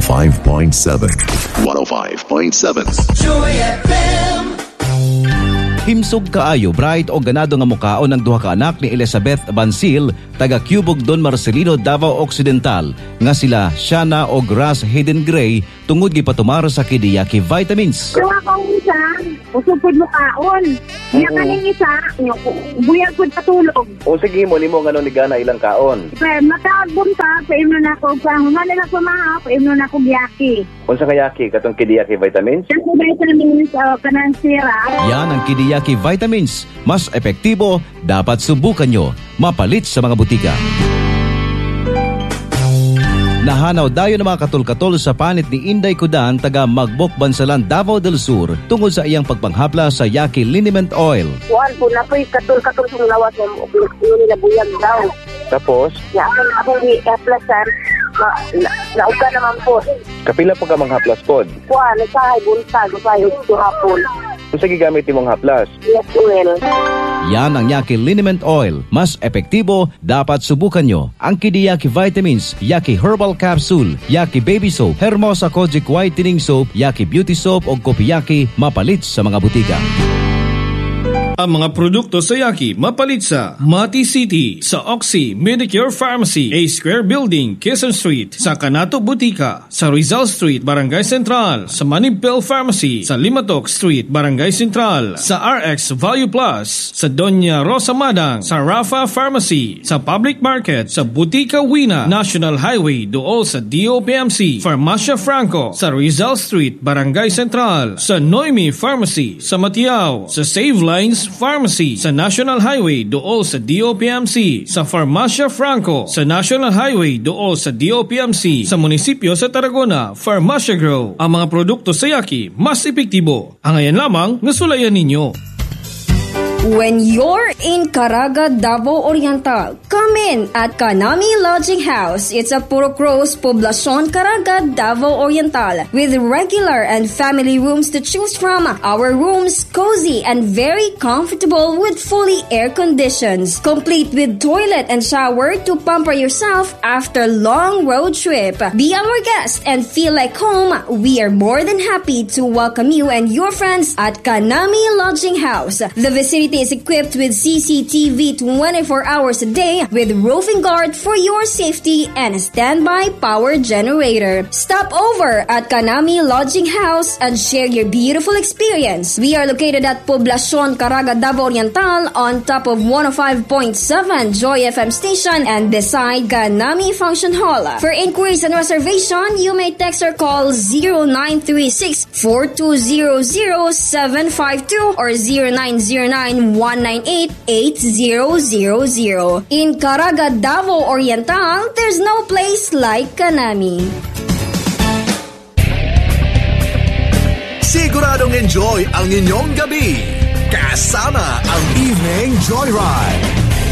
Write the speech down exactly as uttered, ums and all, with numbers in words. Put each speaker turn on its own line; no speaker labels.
five point seven. one oh five point seven.
Joy F M.
Himsog kaayo bright o ganado nga mukaon ang duha ka anak ni Elizabeth Bansil taga Cubog Don Marcelino, Davao Occidental nga sila Shana og Ras Hayden Gray tungod gipatumar sa Kidiyaki Vitamins.
Kung akong isa, usupod mo kaon. Iya ka ning isa, buyag pud patulog.
O sige mo nimo ngano ni gana ilang kaon.
Pero matagbon ta, paimno na ko pa, humana na ko maha, paimno na ko giyaki.
Unsa ka yaki katong Kidiyaki Vitamins?
Kasi vitamins o kanang sira.
Yan ang Kidiyaki Vitamins. Mas epektibo, dapat subukan nyo. Mapalit sa mga butika. Nahanaw dayo ng mga katol-katol sa panit ni Inday Kudan taga Magbok, Bansalan, Davao del Sur tungkol sa iyang pagpanghapla sa Yaki Liniment Oil.
Kuan po na po'y katol-katol sa lawas ng nila buyag daw.
Tapos,
Ya, akong akong i-aplasan, nauga naman po.
kapila po ka manghaplas pod.
Kuan, nagsahay buntag, nagsahay ito hapon.
Unsa gigamit imong haplas?
Yes, well.
Yan ang Yaki Liniment Oil. Mas epektibo, dapat subukan nyo. Ang Kidiyaki Vitamins, Yaki Herbal Capsule, Yaki Baby Soap, Hermosa Kojic Whitening Soap, Yaki Beauty Soap o Kopiyaki, mapalit sa mga butika.
Ang mga produkto sa Yaki mapalit sa Mati City, sa Oxy Medicure Pharmacy, A Square Building, Quezon Street, sa Kanato Butika, sa Rizal Street, Barangay Central, sa Manibel Pharmacy, sa Limatok Street, Barangay Central, sa R X Value Plus, sa Doña Rosa Madang, sa Rafa Pharmacy, sa Public Market, sa Butika Wina, National Highway, dool sa D O P M C, Farmacia Franco, sa Rizal Street, Barangay Central, sa Noemi Pharmacy, sa Matiao, sa Save Lines Pharmacy, sa National Highway dool sa D O P M C, sa Farmacia Franco, sa National Highway dool sa D O P M C, sa munisipyo sa Tarragona, Farmacia Grow. Ang mga produkto sa Yaki mas epektibo. Ang ayan lamang nasulayan ninyo.
When you're in Caraga, Davao Oriental, come in at Kanami Lodging House. It's a Puro Cross, Poblacion, Caraga, Davao Oriental, with regular and family rooms to choose from. Our rooms cozy and very comfortable with fully air conditions, complete with toilet and shower to pamper yourself after long road trip. Be our guest and feel like home. We are more than happy to welcome you and your friends at Kanami Lodging House. The vicinity is equipped with C C T V twenty-four hours a day with roofing guard for your safety and a standby power generator. Stop over at Kanami Lodging House and share your beautiful experience. We are located at Poblacion, Caraga, Davao Oriental on top of one oh five point seven Joy F M station and beside Kanami Function Hall. For inquiries and reservation, you may text or call zero nine three six, four two zero zero, seven five two or zero nine zero nine, one nine eight, eight zero zero zero. In Caraga, Davao Oriental, there's no place like Kanami.
Siguradong enjoy ang inyong gabi kasama ang Evening Joyride.